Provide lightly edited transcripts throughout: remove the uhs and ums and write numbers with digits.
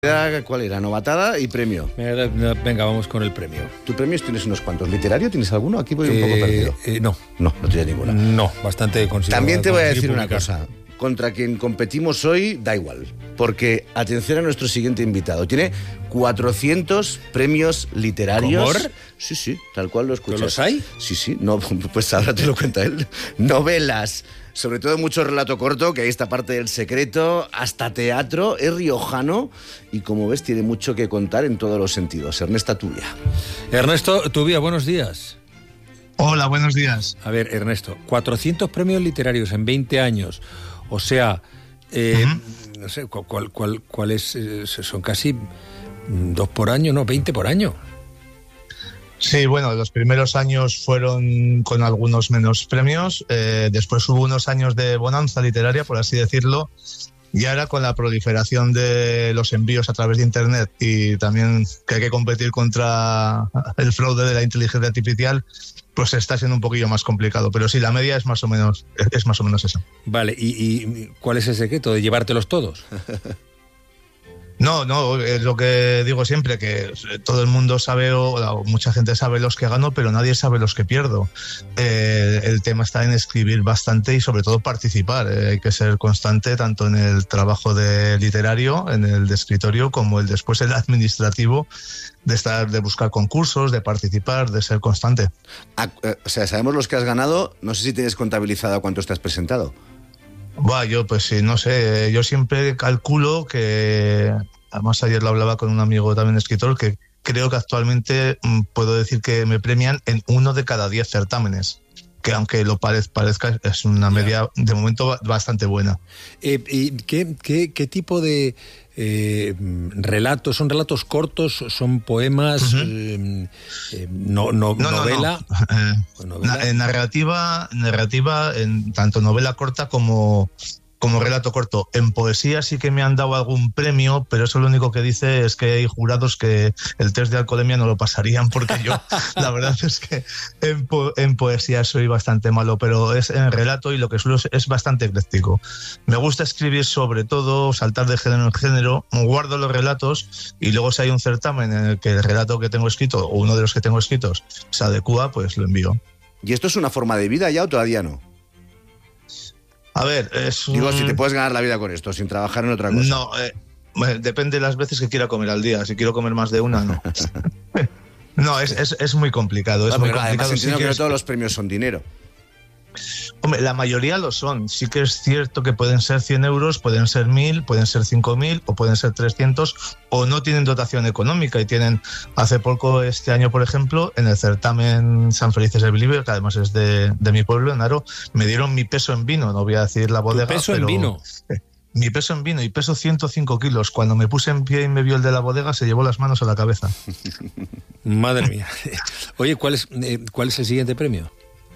¿Cuál era? ¿Novatada y premio? Venga, vamos con el premio. ¿Tu premios tienes unos cuantos? ¿Literario tienes alguno? Aquí voy un poco perdido. No tienes ninguna. No, bastante considerado. También te voy a decir una cosa. Contra quien competimos hoy, da igual. Porque, atención a nuestro siguiente invitado. Tiene 400 premios literarios. ¿Cómo? Sí, tal cual lo escuchas. ¿Los hay? Sí. No, pues ahora te lo cuenta él. Novelas. Sobre todo mucho relato corto, que ahí está parte del secreto, hasta teatro, es riojano y como ves tiene mucho que contar en todos los sentidos. Ernesto Tubia. Ernesto Tubia, buenos días. Hola, buenos días. A ver, Ernesto, 400 premios literarios en 20 años, o sea, no sé, ¿cuál es? Son casi 2 por año, no, 20 por año. Sí, bueno, los primeros años fueron con algunos menos premios, después hubo unos años de bonanza literaria, por así decirlo, y ahora con la proliferación de los envíos a través de Internet y también que hay que competir contra el fraude de la inteligencia artificial, pues está siendo un poquillo más complicado, pero sí, la media es más o menos eso. Vale, ¿y cuál es el secreto de llevártelos todos? No, es lo que digo siempre, que todo el mundo sabe, o mucha gente sabe los que gano, pero nadie sabe los que pierdo. El tema está en escribir bastante y sobre todo participar. Hay que ser constante tanto en el trabajo de literario, en el de escritorio, como después el administrativo, de buscar concursos, de participar, de ser constante. O sea, sabemos los que has ganado, no sé si tienes contabilizado a cuántos te has presentado. Yo pues sí, no sé, yo siempre calculo que, además ayer lo hablaba con un amigo también escritor, que creo que actualmente puedo decir que me premian en 1 de cada 10 certámenes, que aunque lo parezca es una media de momento bastante buena. ¿Y qué tipo de relatos? ¿Son relatos cortos? ¿Son poemas? ¿Novela? En narrativa, en tanto novela corta como relato corto. En poesía sí que me han dado algún premio, pero eso lo único que dice es que hay jurados que el test de alcoholemia no lo pasarían, porque yo la verdad es que en poesía soy bastante malo, pero es en relato y lo que suelo es bastante ecléctico. Me gusta escribir sobre todo, saltar de género en género, guardo los relatos y luego si hay un certamen en el que el relato que tengo escrito o uno de los que tengo escritos se adecúa, pues lo envío. ¿Y esto es una forma de vida ya o todavía no? A ver, Digo, si te puedes ganar la vida con esto, sin trabajar en otra cosa. No, depende de las veces que quiera comer al día. Si quiero comer más de una, no. No, es muy complicado. Es muy complicado. Además, entiendo que no todos los premios son dinero. Hombre, la mayoría lo son. Sí que es cierto que pueden ser 100 euros, pueden ser 1.000, pueden ser 5.000 o pueden ser 300, o no tienen dotación económica y tienen, hace poco, este año, por ejemplo, en el certamen San Felices del Bilibre, que además es de mi pueblo, en Aro, me dieron mi peso en vino, no voy a decir la bodega. ¿Tu peso en vino? Mi peso en vino, y peso 105 kilos. Cuando me puse en pie y me vio el de la bodega, se llevó las manos a la cabeza. Madre mía. Oye, ¿cuál es el siguiente premio?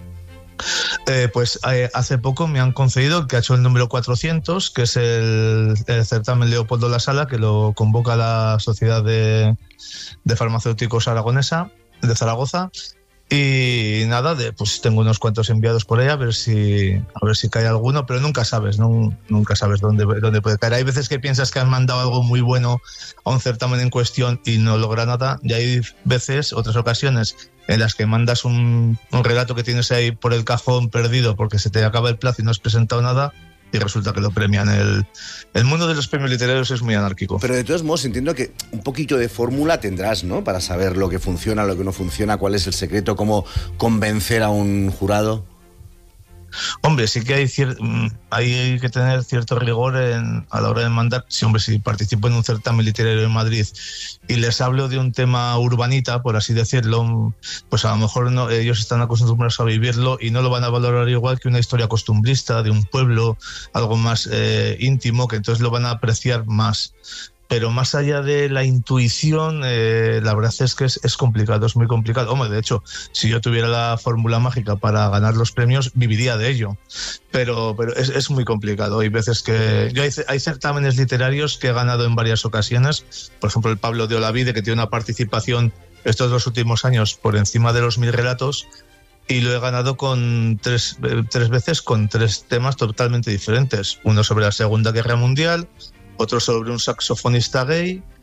Hace poco me han concedido, que ha hecho el número 400, que es el certamen Leopoldo La Sala, que lo convoca la Sociedad de Farmacéuticos Aragonesa de Zaragoza. Y nada, pues tengo unos cuantos enviados por ahí a ver si cae alguno, pero nunca sabes, nunca sabes dónde puede caer. Hay veces que piensas que has mandado algo muy bueno a un certamen en cuestión y no logra nada, y hay veces, otras ocasiones, en las que mandas un relato que tienes ahí por el cajón perdido porque se te acaba el plazo y no has presentado nada, y resulta que lo premian. El mundo de los premios literarios es muy anárquico. Pero de todos modos entiendo que un poquito de fórmula tendrás, ¿no? Para saber lo que funciona, lo que no funciona, cuál es el secreto, cómo convencer a un jurado. Hombre, sí que hay que tener cierto rigor a la hora de mandar. Si participo en un certamen literario en Madrid y les hablo de un tema urbanita, por así decirlo, pues a lo mejor no, ellos están acostumbrados a vivirlo y no lo van a valorar igual que una historia costumbrista de un pueblo, algo más íntimo, que entonces lo van a apreciar más. Pero más allá de la intuición, la verdad es que es complicado, es muy complicado. Hombre, de hecho, si yo tuviera la fórmula mágica para ganar los premios, viviría de ello. Pero es muy complicado. Hay veces que... Hay certámenes literarios que he ganado en varias ocasiones. Por ejemplo, el Pablo de Olavide, que tiene una participación estos 2 últimos años por encima de los 1.000 relatos. Y lo he ganado con tres veces con 3 temas totalmente diferentes. Uno sobre la Segunda Guerra Mundial, otro sobre un saxofonista gay,